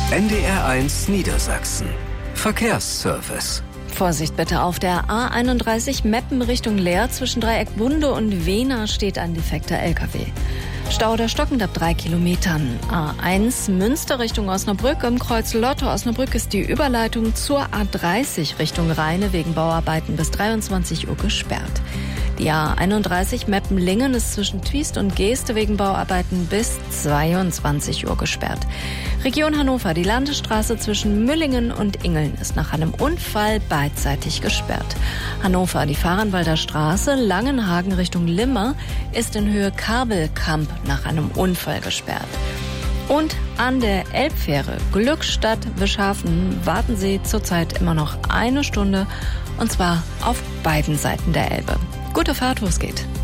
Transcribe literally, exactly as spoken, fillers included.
N D R eins Niedersachsen. Verkehrsservice. Vorsicht bitte, auf der A einunddreißig Meppen Richtung Leer zwischen Dreieckbunde und Wehna steht ein defekter L K W. Stau oder stockend ab drei Kilometern. A eins Münster Richtung Osnabrück. Im Kreuz Lotte-Osnabrück ist die Überleitung zur A dreißig Richtung Rheine wegen Bauarbeiten bis dreiundzwanzig Uhr gesperrt. Die A einunddreißig Meppen-Lingen ist zwischen Twiest und Geeste wegen Bauarbeiten bis zweiundzwanzig Uhr gesperrt. Region Hannover, die Landesstraße zwischen Müllingen und Ingeln ist nach einem Unfall beidseitig gesperrt. Hannover, die Fahrenwalder Straße, Langenhagen Richtung Limmer ist in Höhe Kabelkamp nach einem Unfall gesperrt. Und an der Elbfähre Glückstadt-Wischhafen warten Sie zurzeit immer noch eine Stunde, und zwar auf beiden Seiten der Elbe. Gute Fahrt, wo es geht.